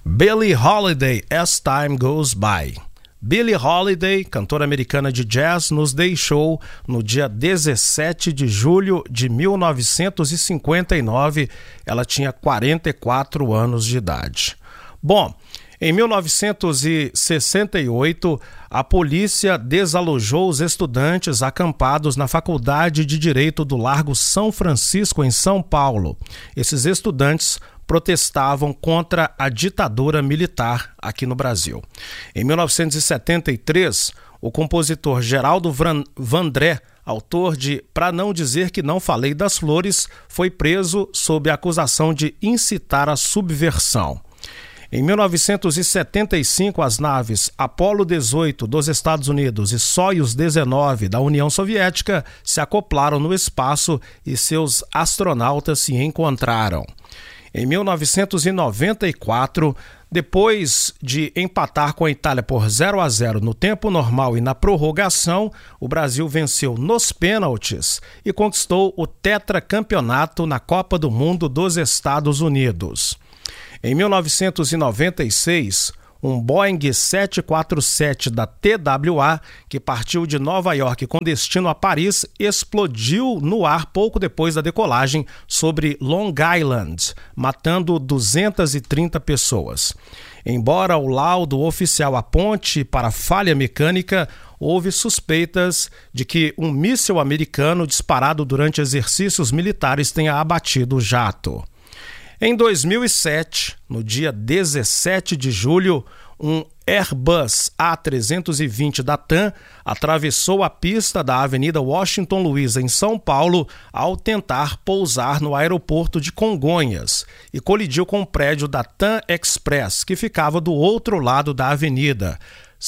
Billie Holiday, As Time Goes By. Billie Holiday, cantora americana de jazz, nos deixou no dia 17 de julho de 1959. Ela tinha 44 anos de idade. Bom, em 1968, a polícia desalojou os estudantes acampados na Faculdade de Direito do Largo São Francisco, em São Paulo. Esses estudantes protestavam contra a ditadura militar aqui no Brasil. Em 1973, o compositor Geraldo Vandré, autor de Pra Não Dizer Que Não Falei das Flores, foi preso sob a acusação de incitar a subversão. Em 1975, as naves Apollo 18 dos Estados Unidos e Soyuz 19 da União Soviética se acoplaram no espaço e seus astronautas se encontraram. Em 1994, depois de empatar com a Itália por 0-0 no tempo normal e na prorrogação, o Brasil venceu nos pênaltis e conquistou o tetracampeonato na Copa do Mundo dos Estados Unidos. Em 1996, um Boeing 747 da TWA, que partiu de Nova York com destino a Paris, explodiu no ar pouco depois da decolagem sobre Long Island, matando 230 pessoas. Embora o laudo oficial aponte para falha mecânica, houve suspeitas de que um míssil americano disparado durante exercícios militares tenha abatido o jato. Em 2007, no dia 17 de julho, um Airbus A320 da TAM atravessou a pista da Avenida Washington Luiz, em São Paulo, ao tentar pousar no aeroporto de Congonhas e colidiu com o prédio da TAM Express, que ficava do outro lado da avenida.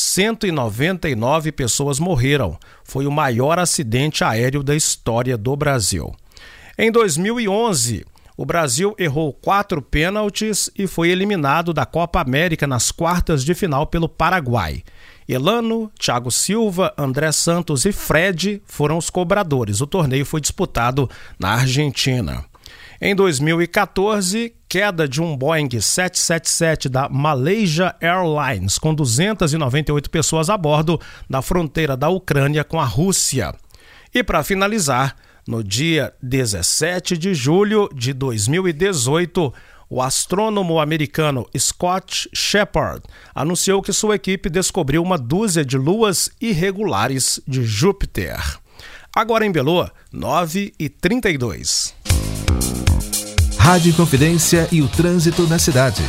199 pessoas morreram. Foi o maior acidente aéreo da história do Brasil. Em 2011, o Brasil errou 4 pênaltis e foi eliminado da Copa América nas quartas de final pelo Paraguai. Elano, Thiago Silva, André Santos e Fred foram os cobradores. O torneio foi disputado na Argentina. Em 2014, queda de um Boeing 777 da Malaysia Airlines com 298 pessoas a bordo na fronteira da Ucrânia com a Rússia. E para finalizar, no dia 17 de julho de 2018, o astrônomo americano Scott Shepard anunciou que sua equipe descobriu uma dúzia de luas irregulares de Júpiter. Agora em Belô, 9h32. Rádio Inconfidência e o trânsito na cidade.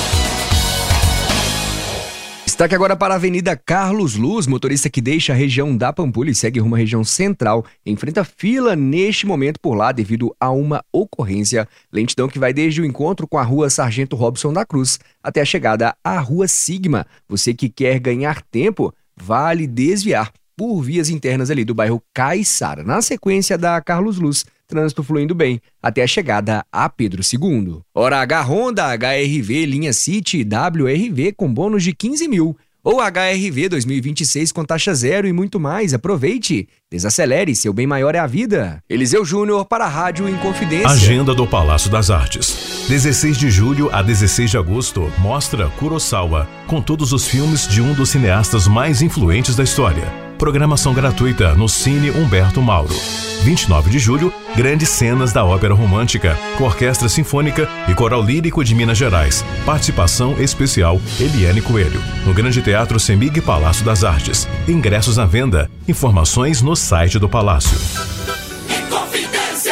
Destaque agora para a Avenida Carlos Luz, motorista que deixa a região da Pampulha e segue rumo à região central, enfrenta fila neste momento por lá devido a uma ocorrência. Lentidão que vai desde o encontro com a Rua Sargento Robson da Cruz até a chegada à Rua Sigma. Você que quer ganhar tempo, vale desviar por vias internas ali do bairro Caiçara. Na sequência da Carlos Luz, trânsito fluindo bem até a chegada a Pedro II. Hora H Honda, HRV, linha City, WRV com bônus de 15 mil. Ou HRV 2026 com taxa zero e muito mais. Aproveite, desacelere, seu bem maior é a vida. Eliseu Júnior para a Rádio Inconfidência. Agenda do Palácio das Artes. 16 de julho a 16 de agosto, mostra Kurosawa, com todos os filmes de um dos cineastas mais influentes da história. Programação gratuita no Cine Humberto Mauro. 29 de julho, grandes cenas da ópera romântica, com Orquestra Sinfônica e Coral Lírico de Minas Gerais. Participação especial Eliane Coelho. No Grande Teatro Semig Palácio das Artes. Ingressos à venda. Informações no site do Palácio. Inconfidência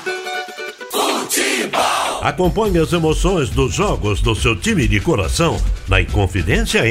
Futebol. Acompanhe as emoções dos jogos do seu time de coração na Inconfidência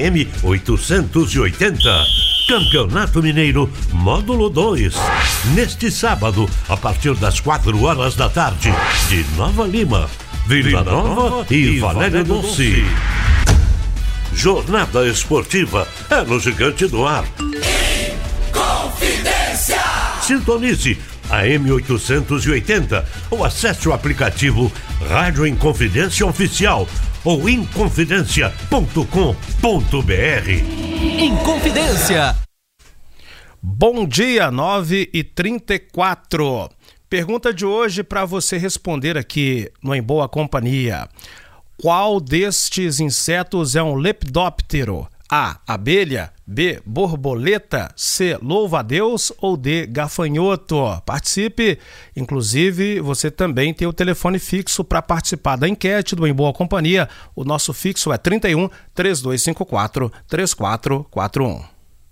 M880. Campeonato Mineiro, Módulo 2. Neste sábado, a partir das 4 horas da tarde, de Nova Lima, Vila Nova e Valério Doce. Jornada esportiva é no Gigante do Ar. Inconfidência. Sintonize a M880 ou acesse o aplicativo Rádio Inconfidência Oficial ou inconfidencia.com.br. Inconfidência. Bom dia, 9h34. Pergunta de hoje para você responder aqui no Em Boa Companhia. Qual destes insetos é um lepidóptero? A. Abelha. B. Borboleta. C. Louva-a-Deus. Ou D. Gafanhoto. Participe. Inclusive, você também tem o telefone fixo para participar da enquete do Em Boa Companhia. O nosso fixo é 31 3254 3441.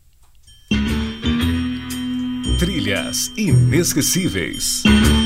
Trilhas inesquecíveis.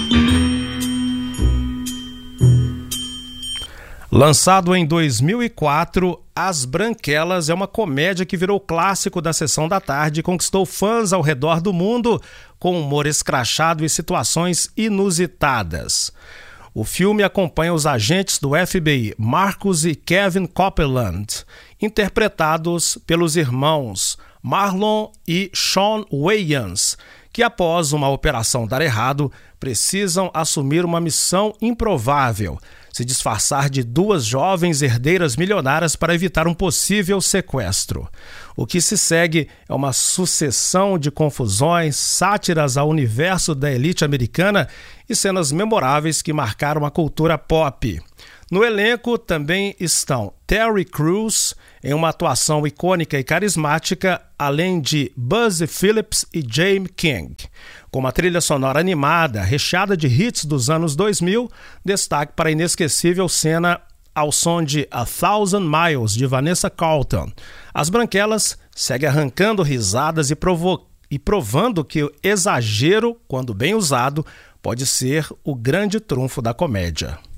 Lançado em 2004, As Branquelas é uma comédia que virou clássico da sessão da tarde e conquistou fãs ao redor do mundo com humor escrachado e situações inusitadas. O filme acompanha os agentes do FBI, Marcus e Kevin Copeland, interpretados pelos irmãos Marlon e Sean Wayans, que após uma operação dar errado, precisam assumir uma missão improvável, se disfarçar de duas jovens herdeiras milionárias para evitar um possível sequestro. O que se segue é uma sucessão de confusões, sátiras ao universo da elite americana e cenas memoráveis que marcaram a cultura pop. No elenco também estão Terry Crews, em uma atuação icônica e carismática, além de Buzz Phillips e Jaime King. Com uma trilha sonora animada, recheada de hits dos anos 2000, destaque para a inesquecível cena ao som de A Thousand Miles, de Vanessa Carlton. As Branquelas segue arrancando risadas e provando que o exagero, quando bem usado, pode ser o grande trunfo da comédia.